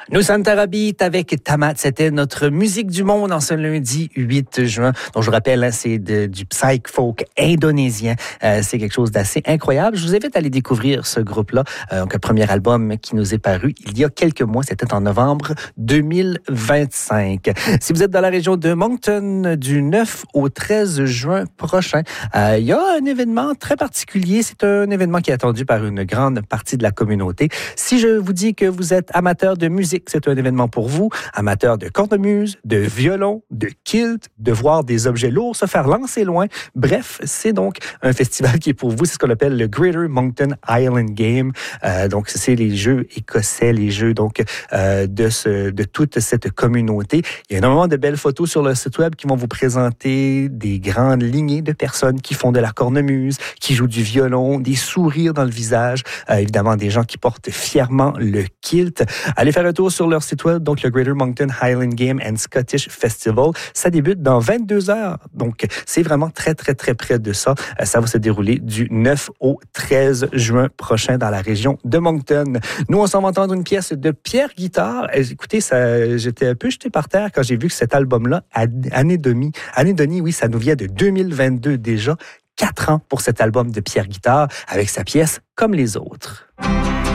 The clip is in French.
Nous sommes Beat avec Tamat. C'était notre musique du monde en ce lundi 8 juin. Donc, je vous rappelle, hein, c'est du psych folk indonésien. C'est quelque chose d'assez incroyable. Je vous invite à aller découvrir ce groupe-là. Donc, un premier album qui nous est paru il y a quelques mois. C'était en novembre 2025. Si vous êtes dans la région de Moncton du 9 au 13 juin prochain, il y a un événement très particulier. C'est un événement qui est attendu par une grande partie de la communauté. Si je vous dis que vous êtes amateur de musique, c'est un événement pour vous, amateur de cornemuse, de violon, de kilt, de voir des objets lourds se faire lancer loin. Bref, c'est donc un festival qui est pour vous. C'est ce qu'on appelle le Greater Moncton Island Game. Donc, c'est les jeux écossais, les jeux donc de toute cette communauté. Il y a énormément de belles photos sur le site web qui vont vous présenter des grandes lignées de personnes qui font de la cornemuse, qui jouent du violon, des sourires dans le visage, évidemment des gens qui portent fièrement le kilt. Allez faire un tour sur leur site web, donc le Greater Moncton Highland Game and Scottish Festival. Ça débute dans 22 heures, donc c'est vraiment très, très, très près de ça. Ça va se dérouler du 9 au 13 juin prochain dans la région de Moncton. Nous, on s'en va entendre une pièce de Pierre Guitare. Écoutez, j'étais un peu jeté par terre quand j'ai vu que cet album-là, Anédonie, oui, ça nous vient de 2022 déjà. 4 ans pour cet album de Pierre Guitare avec sa pièce Comme les autres.